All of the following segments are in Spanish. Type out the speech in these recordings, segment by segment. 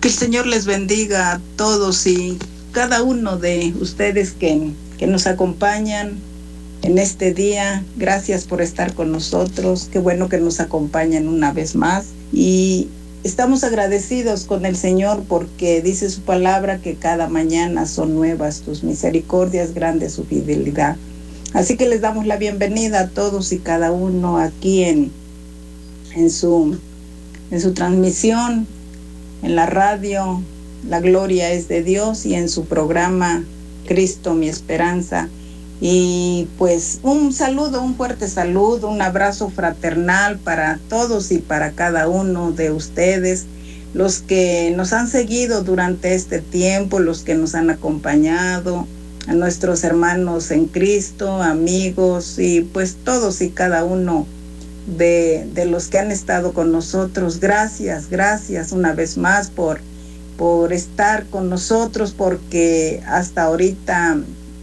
Que el Señor les bendiga a todos y cada uno de ustedes que nos acompañan en este día. Gracias por estar con nosotros. Qué bueno que nos acompañan una vez más. Y estamos agradecidos con el Señor porque dice su palabra que cada mañana son nuevas tus misericordias, grande su fidelidad. Así que les damos la bienvenida a todos y cada uno aquí en su transmisión, en la radio, La Gloria es de Dios, y en su programa Cristo mi Esperanza. Y pues un saludo, un fuerte saludo, un abrazo fraternal para todos y para cada uno de ustedes, los que nos han seguido durante este tiempo, los que nos han acompañado, a nuestros hermanos en Cristo, amigos, y pues todos y cada uno de los que han estado con nosotros. Gracias una vez más por estar con nosotros, porque hasta ahorita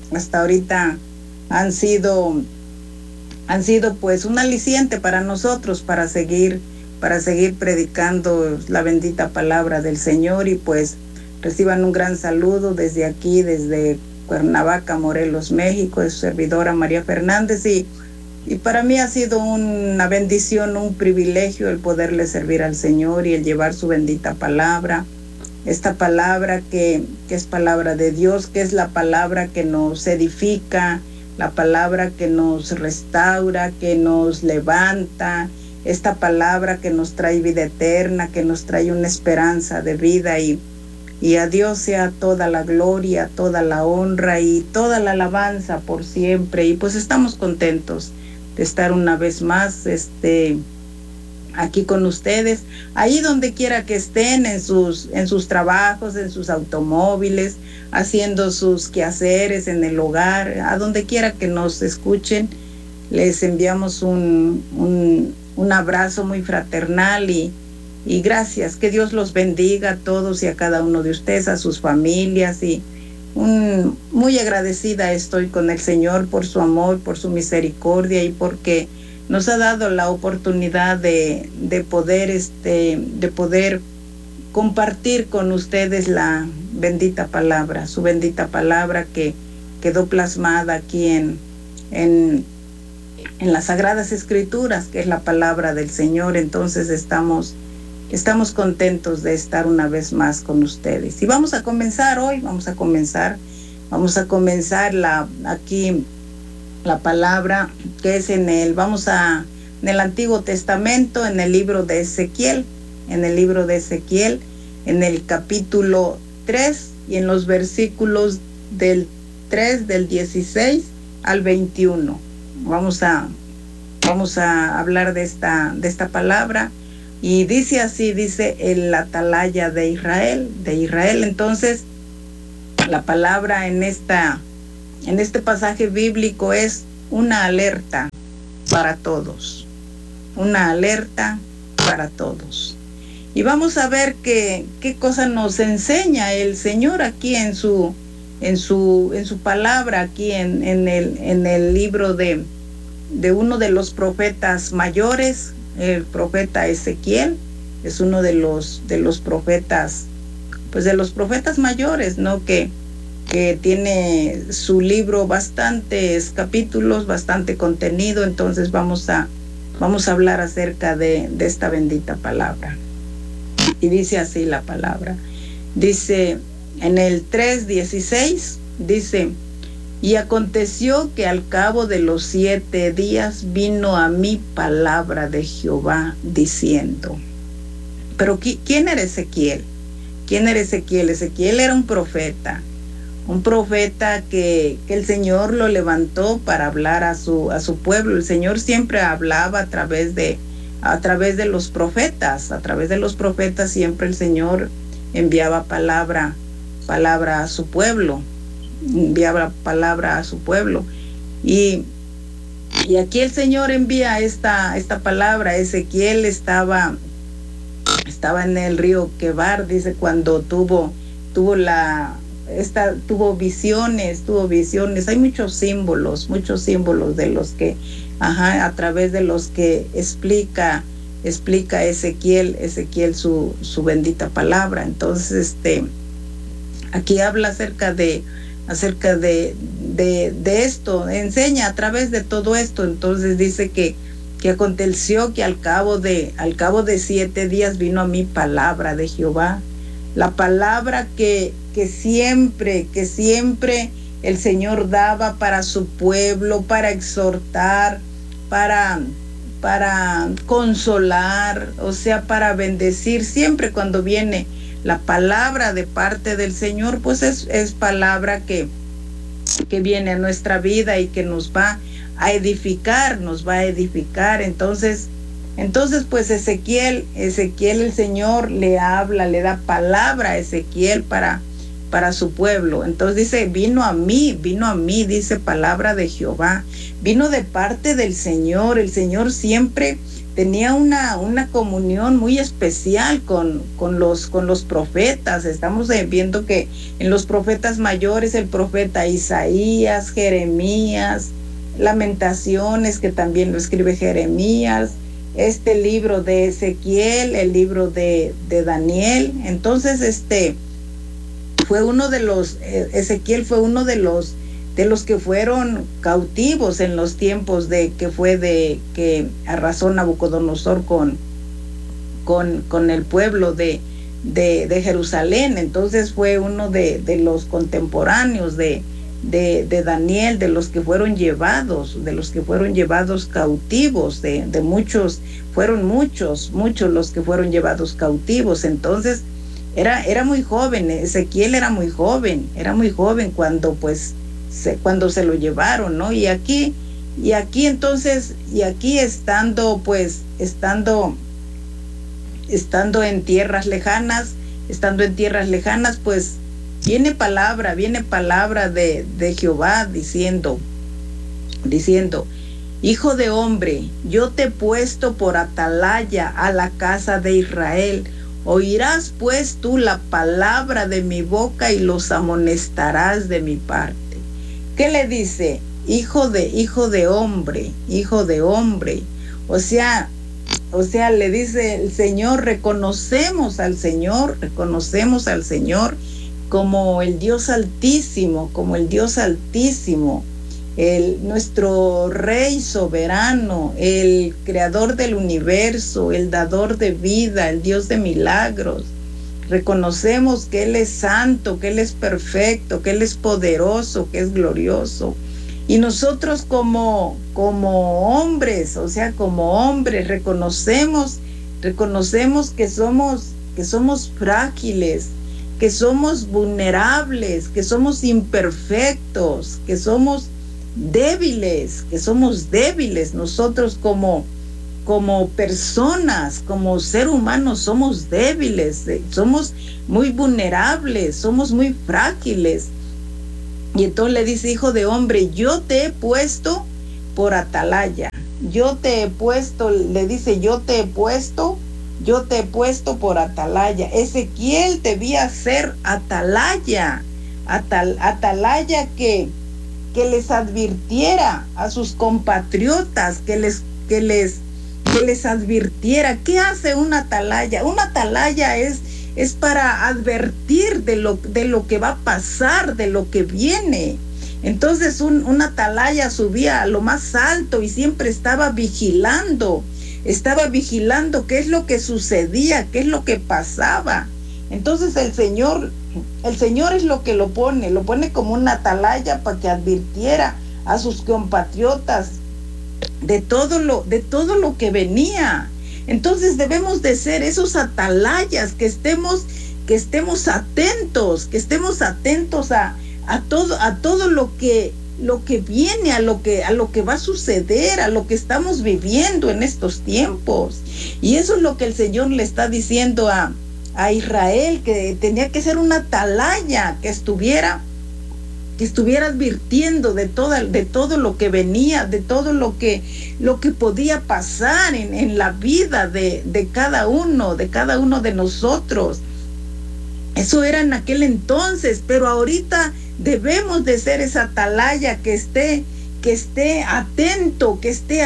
han sido pues un aliciente para nosotros para seguir predicando la bendita palabra del Señor. Y pues reciban un gran saludo desde aquí, desde Cuernavaca, Morelos, México, de su servidora María Fernández. Y para mí ha sido una bendición, un privilegio el poderle servir al Señor y el llevar su bendita palabra. Esta palabra que es palabra de Dios, que es la palabra que nos edifica, la palabra que nos restaura, que nos levanta, esta palabra que nos trae vida eterna, que nos trae una esperanza de vida. Y a Dios sea toda la gloria, toda la honra y toda la alabanza por siempre. Y pues estamos contentos de estar una vez más aquí con ustedes, ahí donde quiera que estén, en sus trabajos, en sus automóviles, haciendo sus quehaceres en el hogar, a donde quiera que nos escuchen. Les enviamos un abrazo muy fraternal y gracias. Que Dios los bendiga a todos y a cada uno de ustedes, a sus familias. Y muy agradecida estoy con el Señor por su amor, por su misericordia, y porque nos ha dado la oportunidad de poder compartir con ustedes la bendita palabra, su bendita palabra que quedó plasmada aquí en las Sagradas Escrituras, que es la palabra del Señor. Entonces estamos contentos de estar una vez más con ustedes. Y vamos a comenzar hoy, vamos a comenzar aquí la palabra que es en el Antiguo Testamento, en el libro de Ezequiel, en el capítulo 3 y en los versículos del 16 al 21. Vamos a hablar de esta palabra. Y dice así, dice el atalaya de Israel. Entonces, la palabra en este pasaje bíblico es una alerta para todos. Una alerta para todos. Y vamos a ver qué cosa nos enseña el Señor aquí en su palabra, aquí en el libro de uno de los profetas mayores. El profeta Ezequiel es uno de los profetas, pues de los profetas mayores, ¿no? Que tiene su libro bastantes capítulos, bastante contenido. Entonces vamos a hablar acerca de esta bendita palabra. Y dice así la palabra. Dice en el 3:16, dice: y aconteció que al cabo de los 7 días vino a mí palabra de Jehová diciendo. Pero ¿quién era Ezequiel? Ezequiel era un profeta que el Señor lo levantó para hablar a su pueblo. El Señor siempre hablaba a través de los profetas. A través de los profetas siempre el Señor enviaba palabra a su pueblo. Y aquí el Señor envía esta palabra. Ezequiel estaba en el río Quebar, dice, cuando tuvo visiones. Hay muchos símbolos de los que a través de los que explica explica Ezequiel su bendita palabra. Entonces, aquí habla acerca de esto, enseña a través de todo esto. Entonces dice que aconteció que al cabo de 7 días vino a mí palabra de Jehová, la palabra que siempre el Señor daba para su pueblo, para exhortar, para consolar, o sea, para bendecir. Siempre cuando viene la palabra de parte del Señor, pues es palabra que viene a nuestra vida y que nos va a edificar. Entonces pues Ezequiel el Señor le habla, le da palabra a Ezequiel para su pueblo. Entonces dice, vino a mí, dice palabra de Jehová, vino de parte del Señor. El Señor siempre tenía una comunión muy especial con los profetas. Estamos viendo que en los profetas mayores, el profeta Isaías, Jeremías, Lamentaciones, que también lo escribe Jeremías, este libro de Ezequiel, el libro de Daniel. Entonces, Ezequiel fue uno de los que fueron cautivos en los tiempos que arrasó Nabucodonosor con el pueblo de Jerusalén. Entonces fue uno de los contemporáneos de Daniel, de los que fueron llevados cautivos, de muchos, fueron muchos los que fueron llevados cautivos. Entonces era muy joven, Ezequiel era muy joven cuando se lo llevaron, ¿no? Y aquí estando en tierras lejanas, pues viene palabra de Jehová diciendo, hijo de hombre, yo te he puesto por atalaya a la casa de Israel. Oirás pues tú la palabra de mi boca y los amonestarás de mi parte. ¿Qué le dice? Hijo de hombre. O sea, le dice el Señor, reconocemos al Señor como el Dios Altísimo, nuestro Rey soberano, el creador del universo, el dador de vida, el Dios de milagros. Reconocemos que Él es santo, que Él es perfecto, que Él es poderoso, que es glorioso. Y nosotros como hombres, reconocemos que somos frágiles, que somos vulnerables, que somos imperfectos, que somos débiles, nosotros como personas, como ser humanos somos débiles, somos muy vulnerables, somos muy frágiles. Y entonces le dice, hijo de hombre, yo te he puesto por atalaya, yo te he puesto por atalaya. Ezequiel debía ser atalaya que les advirtiera a sus compatriotas, que les advirtiera. ¿Qué hace una atalaya? Una atalaya es para advertir de lo que va a pasar, de lo que viene. Entonces una atalaya subía a lo más alto y siempre estaba vigilando qué es lo que sucedía, qué es lo que pasaba. Entonces el Señor es lo que lo pone como una atalaya para que advirtiera a sus compatriotas de todo lo que venía. Entonces debemos de ser esos atalayas, que estemos atentos, a todo lo que viene, a lo que va a suceder, a lo que estamos viviendo en estos tiempos. Y eso es lo que el Señor le está diciendo a Israel, que tenía que ser una atalaya, que estuviera advirtiendo de todo lo que venía, de todo lo que podía pasar en la vida de cada uno de nosotros. Eso era en aquel entonces, pero ahorita debemos de ser esa atalaya que esté que esté atento, que esté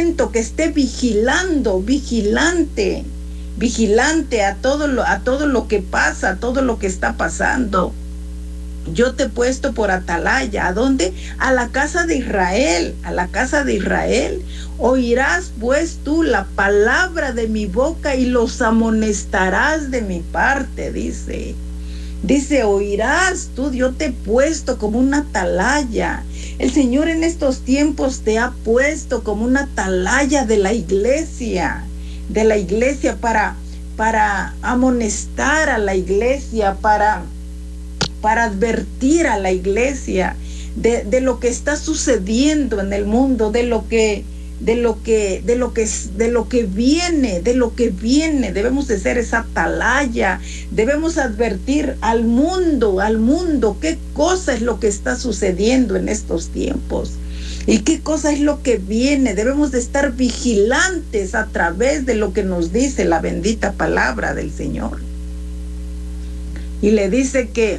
vigilante a todo lo que pasa, a todo lo que está pasando. Yo te he puesto por atalaya. ¿A dónde? A la casa de Israel, a la casa de Israel. Oirás pues tú la palabra de mi boca y los amonestarás de mi parte, dice. Dice, oirás tú, yo te he puesto como una atalaya. El Señor en estos tiempos te ha puesto como una atalaya de la iglesia para amonestar a la iglesia, para advertir a la iglesia de lo que está sucediendo en el mundo, de lo que viene. Debemos de ser esa atalaya, debemos advertir al mundo qué cosa es lo que está sucediendo en estos tiempos y qué cosa es lo que viene. Debemos de estar vigilantes a través de lo que nos dice la bendita palabra del Señor. Y le dice que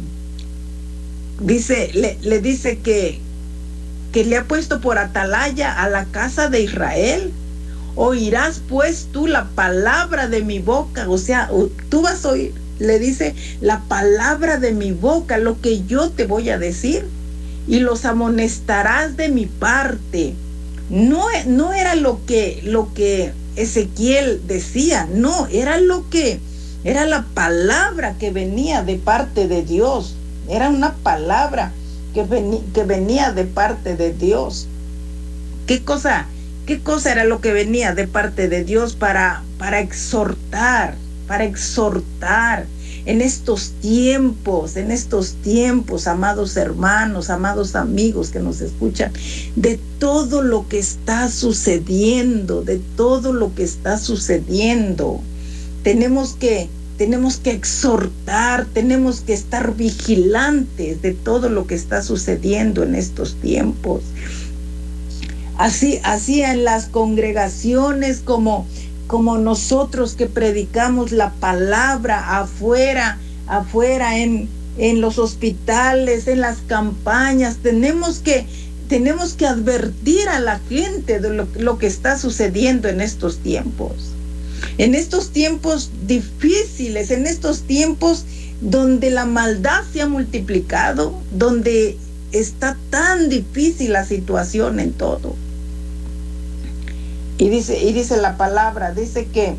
le dice que le ha puesto por atalaya a la casa de Israel. Oirás pues tú la palabra de mi boca. O sea, tú vas a oír, le dice, la palabra de mi boca, lo que yo te voy a decir, y los amonestarás de mi parte. No era lo que Ezequiel decía, no, era la palabra que venía de parte de Dios. Era una palabra que venía de parte de Dios. ¿Qué cosa era lo que venía de parte de Dios? Para exhortar en estos tiempos, amados hermanos, amados amigos que nos escuchan, de todo lo que está sucediendo, Tenemos que exhortar, tenemos que estar vigilantes de todo lo que está sucediendo en estos tiempos. Así en las congregaciones como nosotros que predicamos la palabra afuera en los hospitales, en las campañas, tenemos que advertir a la gente de lo que está sucediendo en estos tiempos. En estos tiempos difíciles, en estos tiempos donde la maldad se ha multiplicado, donde está tan difícil la situación en todo. Y dice la palabra, dice que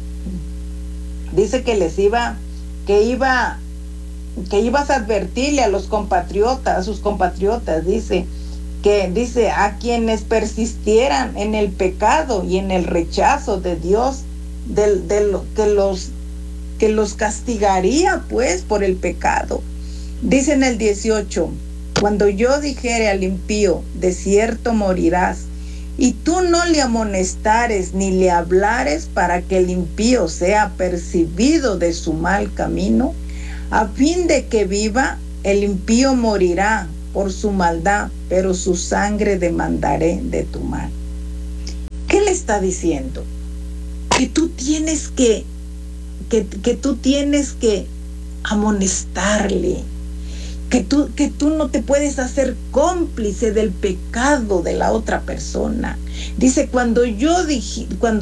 ibas a advertirle a sus compatriotas, dice a quienes persistieran en el pecado y en el rechazo de Dios, que los castigaría pues por el pecado. Dice en el 18, cuando yo dijere al impío, de cierto morirás, y tú no le amonestares ni le hablares para que el impío sea percibido de su mal camino, a fin de que viva, el impío morirá por su maldad, pero su sangre demandaré de tu mano. ¿Qué le está diciendo? Que tú tienes que amonestarle, que tú no te puedes hacer cómplice del pecado de la otra persona. Dice, cuando